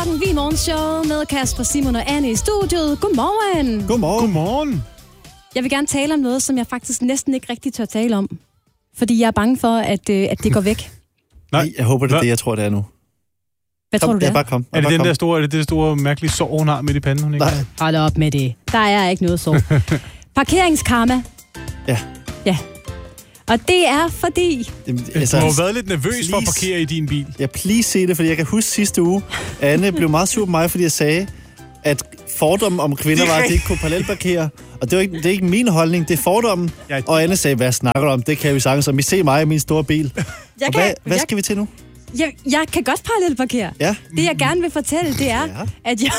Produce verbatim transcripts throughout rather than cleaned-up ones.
klokken. Vi er morgenshow med Kasper, Simon og Anne i studiet. Godmorgen. Godmorgen. Godmorgen. Jeg vil gerne tale om noget, som jeg faktisk næsten ikke rigtig tør tale om. Fordi jeg er bange for, at, øh, at det går væk. Nej, jeg håber, det er det, jeg tror, det er nu. Hvad kom, tror du, det er? Bare kom. Er det bare den kom. der store, er det det store mærkelige sår, hun har midt i panden? Hun ikke Nej. Hold op med det. Der er ikke noget så. Parkeringskarma. Ja. Ja. Og det er fordi... Jamen, altså, du har været lidt nervøs please, for at parkere i din bil. Ja, please se det, fordi jeg kan huske sidste uge, Anne blev meget sur på mig, fordi jeg sagde, at fordommen om kvinder var, at de ikke kunne parallelparkere. Og det er, ikke, det er ikke min holdning, det er fordommen. Ja. Og Anne sagde, hvad snakker du om? Det kan vi sagtens om. I se mig i min store bil. Jeg og kan, hvad, hvad jeg, skal vi til nu? Jeg, jeg kan godt parallelparkere. Ja. Det, jeg gerne vil fortælle, det er, ja. at, jeg,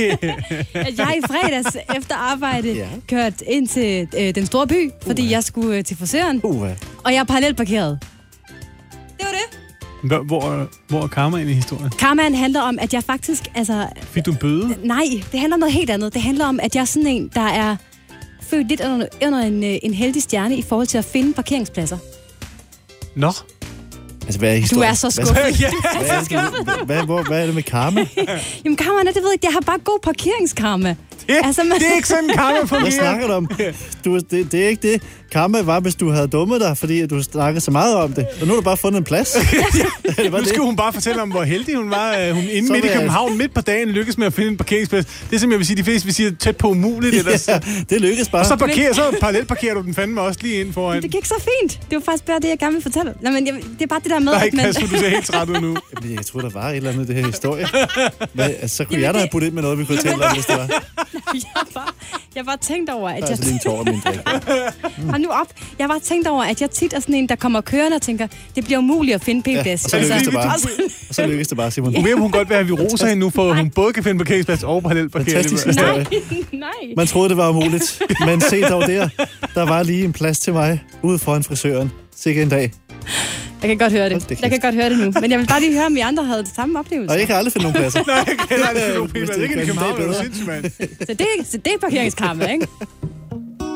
at jeg i fredags efter arbejde ja. kørte ind til øh, den store by, fordi uh. jeg skulle øh, til frisøren. Uh. Og jeg parallelparkerede. Det var det. Hvor, hvor er karmaen i historien? Karmaen handler om, at jeg faktisk... altså Fik du en bøde? Nej, det handler om noget helt andet. Det handler om, at jeg er sådan en, der er født lidt under, under en, en heldig stjerne i forhold til at finde parkeringspladser. Nå. Altså, hvad er historien? Du er så skuffet. Hvad, ja. hvad, er, det, hvad, hvor, hvad er det med karma? Jamen, karma, det ved jeg ikke. Jeg har bare god parkeringskarma. Det, altså, man... det er ikke sådan, karma fungerer. Hvad snakker du om? Du, det, det er ikke det. Karma var, hvis du havde dummet dig, fordi du snakkede så meget om det. Og nu har du bare fundet en plads. det nu skal hun bare fortælle om, hvor heldig hun var. Hun inde midt i København, jeg... midt på dagen, lykkedes med at finde en parkeringsplads. Det er som jeg vil sige, de fleste vil sige, tæt på umuligt. Ellers. Ja, det lykkedes bare. Og så, parkerer, så parallelparkerer du den fandme også lige ind foran. Det gik så fint. Det var faktisk bare det, jeg gerne vil fortælle. Nej, men jeg, det er bare det der med, Nej, at man... Kasper, du ser helt træt ud nu. Jeg tror, der var et eller andet i det her historie. Hvad, altså, så kunne Jamen, jeg da have puttet ind med noget, vi kunne tale om, hvis det var. jeg bare, jeg bare tænkt over, at der er jeg... altså lige en tår af min drik. Hold nu op. Jeg bare tænkt over, at jeg tit er sådan en, der kommer kørende og tænker, det bliver umuligt at finde p-plads. Ja, og så lykkes det bare. Og så lykkes det bare, Simon. Hun ved, hun godt vil have, at vi roser hende nu, for hun både kan finde parkeringsplads og parallelparkere. Fantastisk historie. Nej, nej. Man troede, det var umuligt. Men se dog der. Der var lige en plads til mig ude foran frisøren. Sikke en dag. Jeg kan godt høre det. det jeg kan godt høre det nu. Men jeg vil bare lige høre, om I andre havde det samme oplevelse. Og jeg kan aldrig finde nogen pladser. Nej, jeg kan aldrig finde nogen pladser. Ikke i København, er du sindssygt, mand. Så det, så det er parkeringskarma, ikke?